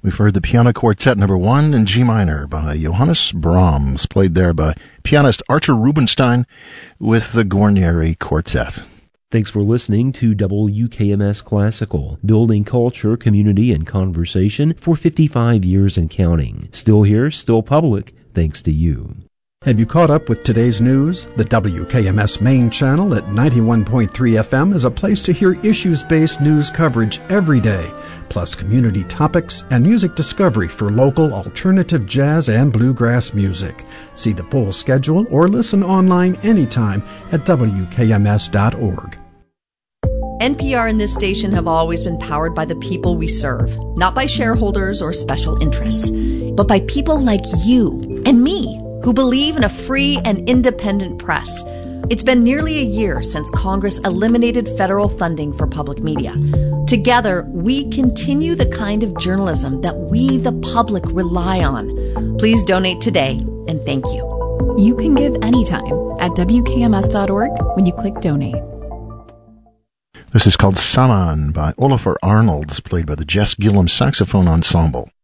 We've heard the Piano Quartet No. 1 in G minor by Johannes Brahms, played there by pianist Archer Rubinstein with the Guarneri Quartet. Thanks for listening to WKMS Classical, building culture, community, and conversation for 55 years and counting. Still here, still public, thanks to you. Have you caught up with today's news? The WKMS main channel at 91.3 FM is a place to hear issues-based news coverage every day, plus community topics and music discovery for local alternative jazz and bluegrass music. See the full schedule or listen online anytime at WKMS.org. NPR and this station have always been powered by the people we serve, not by shareholders or special interests, but by people like you and me, who believe in a free and independent press. It's been nearly a year since Congress eliminated federal funding for public media. Together, we continue the kind of journalism that we, the public, rely on. Please donate today, and thank you. You can give anytime at WKMS.org when you click donate. This is called Saman by Olafur Arnalds, played by the Jess Gillum Saxophone Ensemble.